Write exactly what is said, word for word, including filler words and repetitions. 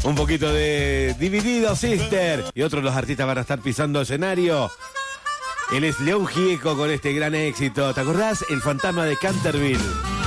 Un poquito de Dividido Sister. Y otros los artistas van a estar pisando escenario. Él es León Gieco con este gran éxito. ¿Te acordás? El fantasma de Canterville.